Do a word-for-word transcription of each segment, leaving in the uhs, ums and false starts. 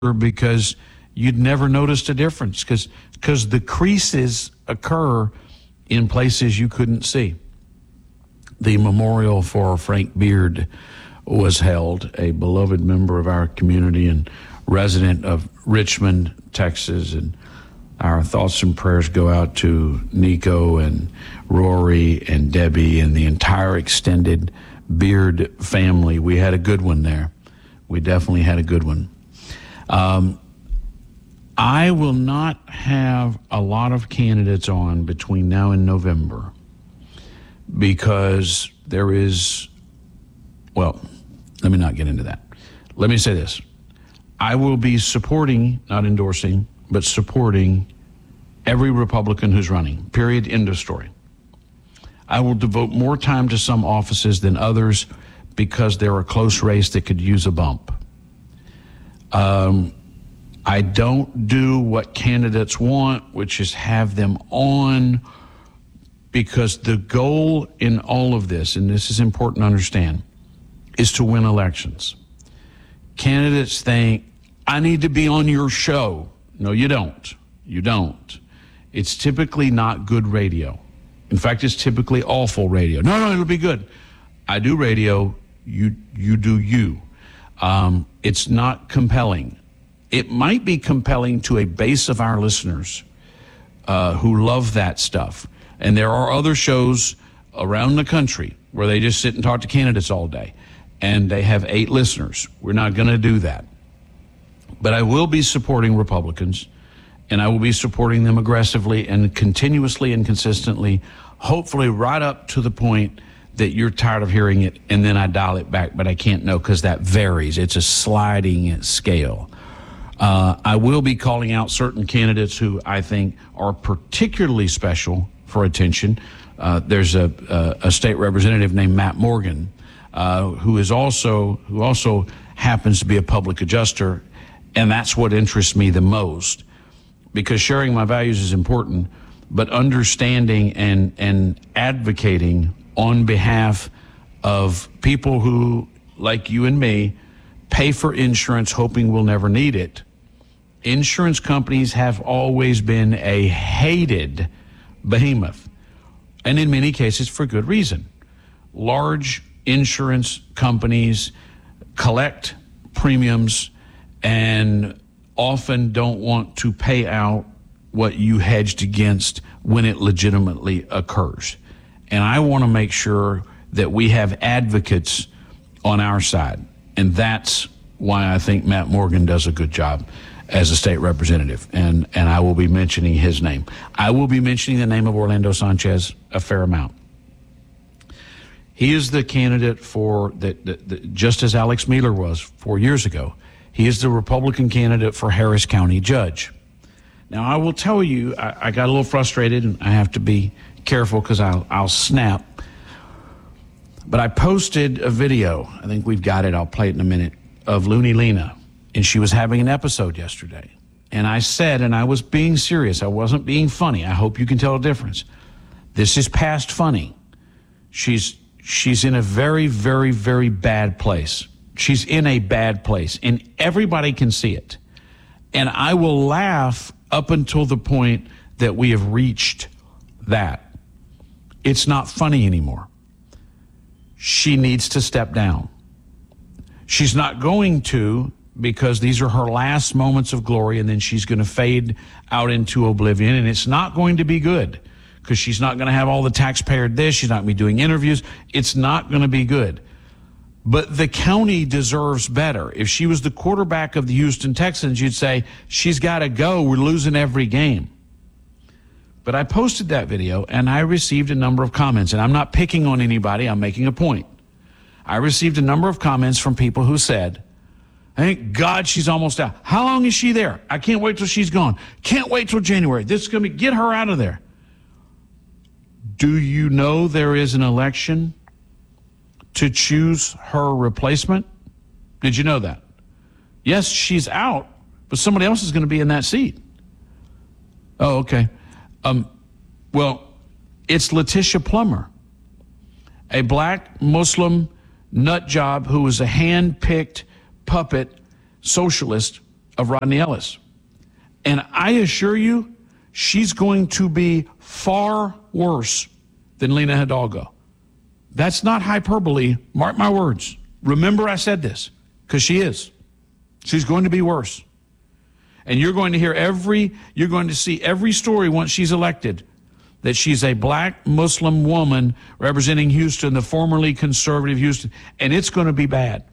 because you'd never noticed a difference because because the creases occur in places you couldn't see. The memorial for Frank Beard was held, a beloved member of our community and resident of Richmond, Texas, and our thoughts and prayers go out to Nico and Rory and Debbie and the entire extended Beard family. We had a good one there. We definitely had a good one. Um, I will not have a lot of candidates on between now and November because there is, well, let me not get into that. Let me say this. I will be supporting, not endorsing, but supporting every Republican who's running, period, end of story. I will devote more time to some offices than others because they're a close race that could use a bump. Um, I don't do what candidates want, which is have them on, because the goal in all of this, and this is important to understand, is to win elections. Candidates think, I need to be on your show. No, you don't. You don't. It's typically not good radio. In fact, it's typically awful radio. No, no, it'll be good. I do radio. You, you do you. Um, it's not compelling. It might be compelling to a base of our listeners uh, who love that stuff. And there are other shows around the country where they just sit and talk to candidates all day, and they have eight listeners. We're not going to do that. But I will be supporting Republicans, and I will be supporting them aggressively and continuously and consistently, hopefully right up to the point that you're tired of hearing it, and then I dial it back, but I can't know because that varies. It's a sliding scale. Uh, I will be calling out certain candidates who I think are particularly special for attention. Uh, there's a, a, a state representative named Matt Morgan, uh, who is also who also happens to be a public adjuster, and that's what interests me the most, because sharing my values is important, but understanding and and advocating on behalf of people who, like you and me, pay for insurance hoping we'll never need it. Insurance companies have always been a hated behemoth, and in many cases for good reason. Large insurance companies collect premiums and often don't want to pay out what you hedged against when it legitimately occurs. And I want to make sure that we have advocates on our side. And that's why I think Matt Morgan does a good job as a state representative. And, and I will be mentioning his name. I will be mentioning the name of Orlando Sanchez a fair amount. He is the candidate for, the, the, the, just as Alex Mueller was four years ago, he is the Republican candidate for Harris County judge. Now, I will tell you, I, I got a little frustrated, and I have to be careful because I'll, I'll snap. But I posted a video, I think we've got it, I'll play it in a minute, of Looney Lena, and she was having an episode yesterday. And I said, and I was being serious, I wasn't being funny. I hope you can tell a difference. This is past funny. She's she's in a very, very, very bad place. She's in a bad place, and everybody can see it. And I will laugh up until the point that we have reached that. It's not funny anymore. She needs to step down. She's not going to, because these are her last moments of glory, and then she's going to fade out into oblivion, and it's not going to be good because she's not going to have all the taxpayer this. She's not going to be doing interviews. It's not going to be good. But the county deserves better. If she was the quarterback of the Houston Texans, you'd say, she's got to go. We're losing every game. But I posted that video, and I received a number of comments. And I'm not picking on anybody. I'm making a point. I received a number of comments from people who said, thank God she's almost out. How long is she there? I can't wait till she's gone. Can't wait till January. This is going to be, get her out of there. Do you know there is an election to choose her replacement? Did you know that? Yes, she's out, but somebody else is going to be in that seat. Oh, okay. Um, well, it's Letitia Plummer, a black Muslim nut job who was a hand-picked puppet socialist of Rodney Ellis. And I assure you, she's going to be far worse than Lena Hidalgo. That's not hyperbole. Mark my words. Remember I said this, because she is. She's going to be worse. And you're going to hear every, you're going to see every story once she's elected that she's a black Muslim woman representing Houston, the formerly conservative Houston, and it's going to be bad.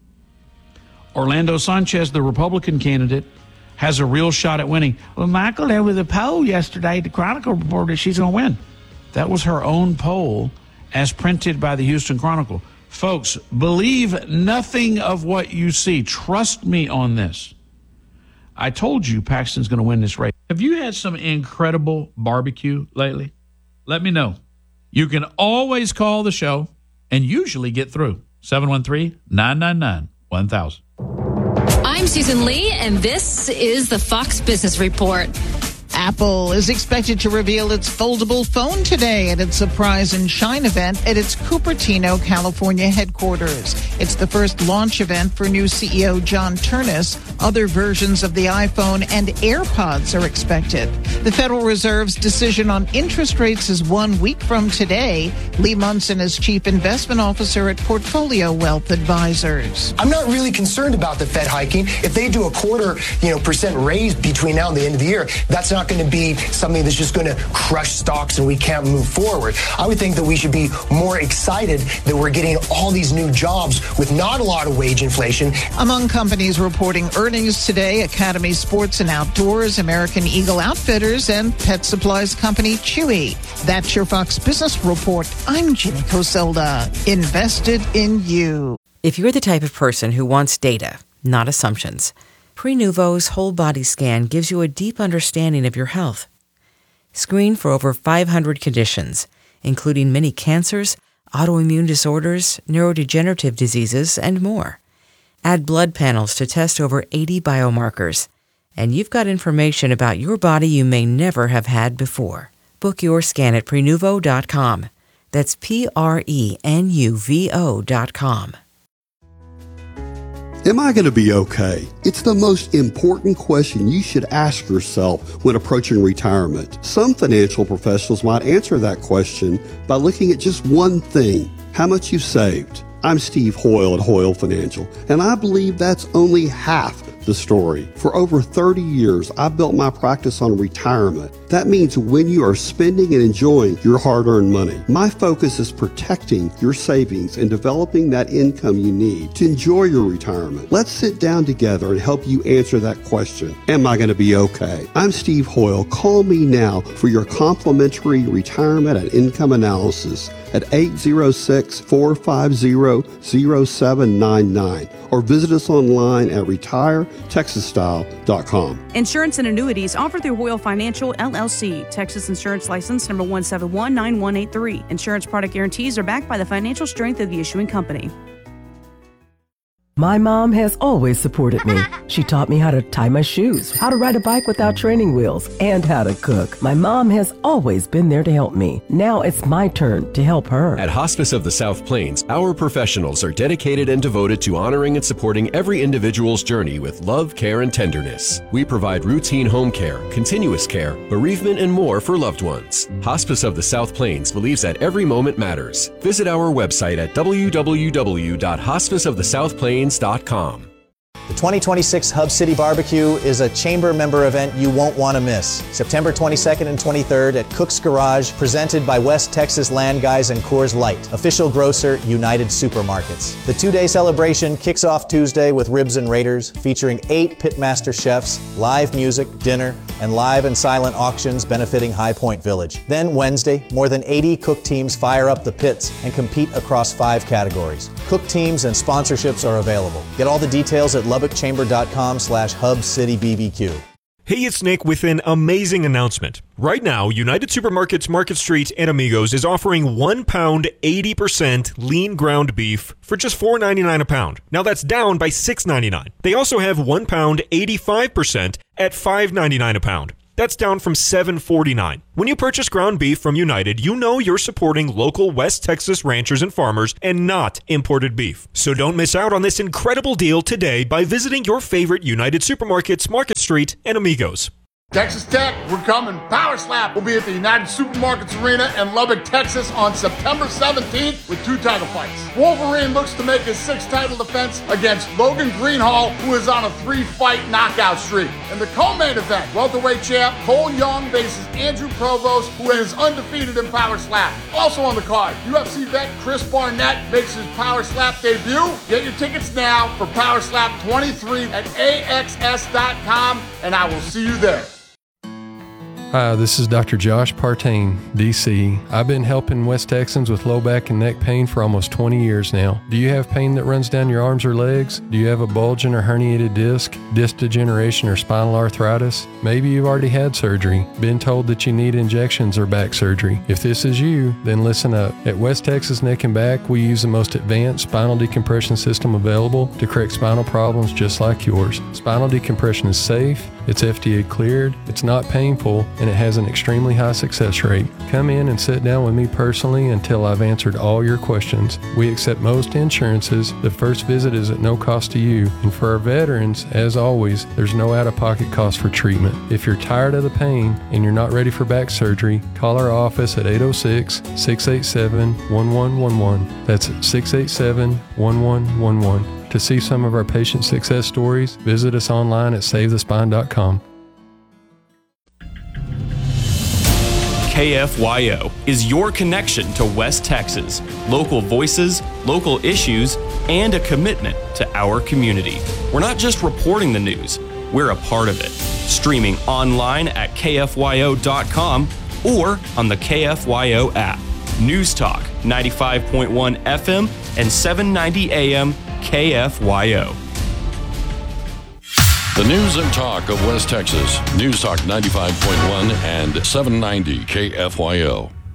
Orlando Sanchez, the Republican candidate, has a real shot at winning. Well, Michael, there was a poll yesterday, the Chronicle reported she's going to win. That was her own poll as printed by the Houston Chronicle. Folks, believe nothing of what you see. Trust me on this. I told you Paxton's going to win this race. Have you had some incredible barbecue lately? Let me know. You can always call the show and usually get through. seven one three, nine nine nine, one thousand. I'm Susan Lee, and this is the Fox Business Report. Apple is expected to reveal its foldable phone today at its Surprise and Shine event at its Cupertino, California headquarters. It's the first launch event for new C E O John Ternus. Other versions of the iPhone and AirPods are expected. The Federal Reserve's decision on interest rates is one week from today. Lee Munson is Chief Investment Officer at Portfolio Wealth Advisors. I'm not really concerned about the Fed hiking. If they do a quarter, you know, percent raise between now and the end of the year, that's not going to be something that's just going to crush stocks and we can't move forward. I would think that we should be more excited that we're getting all these new jobs with not a lot of wage inflation. Among companies reporting earnings today, Academy Sports and Outdoors, American Eagle Outfitters, and pet supplies company Chewy. That's your Fox Business Report. I'm Ginny Coselda. Invested in you. If you're the type of person who wants data, not assumptions, Prenuvo's whole body scan gives you a deep understanding of your health. Screen for over five hundred conditions, including many cancers, autoimmune disorders, neurodegenerative diseases, and more. Add blood panels to test over eighty biomarkers, and you've got information about your body you may never have had before. Book your scan at Prenuvo dot com. That's P R E N U V O dot com. Am I going to be okay? It's the most important question you should ask yourself when approaching retirement. Some financial professionals might answer that question by looking at just one thing, how much you've saved. I'm Steve Hoyle at Hoyle Financial, and I believe that's only half the story. For over thirty years, I've built my practice on retirement. That means when you are spending and enjoying your hard-earned money. My focus is protecting your savings and developing that income you need to enjoy your retirement. Let's sit down together and help you answer that question. Am I going to be okay? I'm Steve Hoyle. Call me now for your complimentary retirement and income analysis at eight zero six, four five zero, zero seven nine nine or visit us online at retire texas style dot com. Insurance and annuities offered through Hoyle Financial, L L C, Texas Insurance License number one seven one nine one eight three. Insurance product guarantees are backed by the financial strength of the issuing company. My mom has always supported me. She taught me how to tie my shoes, how to ride a bike without training wheels, and how to cook. My mom has always been there to help me. Now it's my turn to help her. At Hospice of the South Plains, our professionals are dedicated and devoted to honoring and supporting every individual's journey with love, care, and tenderness. We provide routine home care, continuous care, bereavement, and more for loved ones. Hospice of the South Plains believes that every moment matters. Visit our website at w w w dot hospice of the south plains dot com. The twenty twenty-six Hub City Barbecue is a chamber member event you won't want to miss. September twenty-second and twenty-third at Cook's Garage, presented by West Texas Land Guys and Coors Light, official grocer United Supermarkets. The two-day celebration kicks off Tuesday with Ribs and Raiders, featuring eight Pitmaster chefs, live music, dinner, and live and silent auctions benefiting High Point Village. Then Wednesday, more than eighty cook teams fire up the pits and compete across five categories. Cook teams and sponsorships are available. Get all the details at lubbock chamber dot com slash hub city b b q. Hey, it's Nick with an amazing announcement. Right now, United Supermarkets Market Street and Amigos is offering one pound, eighty percent lean ground beef for just four ninety-nine a pound. Now that's down by six ninety-nine. They also have one pound, eighty-five percent at five ninety-nine a pound. That's down from seven forty-nine. When you purchase ground beef from United, you know you're supporting local West Texas ranchers and farmers and not imported beef. So don't miss out on this incredible deal today by visiting your favorite United Supermarkets, Market Street, and Amigos. Texas Tech, we're coming. Power Slap will be at the United Supermarkets Arena in Lubbock, Texas on September seventeenth with two title fights. Wolverine looks to make his sixth title defense against Logan Greenhall, who is on a three-fight knockout streak. In the co-main event, welterweight champ Cole Young faces Andrew Provost, who is undefeated in Power Slap. Also on the card, U F C vet Chris Barnett makes his Power Slap debut. Get your tickets now for Power Slap twenty-three at A X S dot com, and I will see you there. Hi, this is Doctor Josh Partain, D C. I've been helping West Texans with low back and neck pain for almost twenty years now. Do you have pain that runs down your arms or legs? Do you have a bulging or herniated disc, disc degeneration, or spinal arthritis? Maybe you've already had surgery, been told that you need injections or back surgery. If this is you, then listen up. At West Texas Neck and Back, we use the most advanced spinal decompression system available to correct spinal problems just like yours. Spinal decompression is safe, it's F D A cleared, it's not painful, and it has an extremely high success rate. Come in and sit down with me personally until I've answered all your questions. We accept most insurances. The first visit is at no cost to you. And for our veterans, as always, there's no out-of-pocket cost for treatment. If you're tired of the pain and you're not ready for back surgery, call our office at eight oh six, six eight seven, one one one one. That's six eight seven, one one one one. To see some of our patient success stories, visit us online at save the spine dot com. K F Y O is your connection to West Texas, local voices, local issues, and a commitment to our community. We're not just reporting the news, we're a part of it. Streaming online at K F Y O dot com or on the K F Y O app. News Talk ninety-five point one F M and seven ninety A M K F Y O. The news and talk of West Texas. News Talk ninety-five point one and seven ninety K F Y O.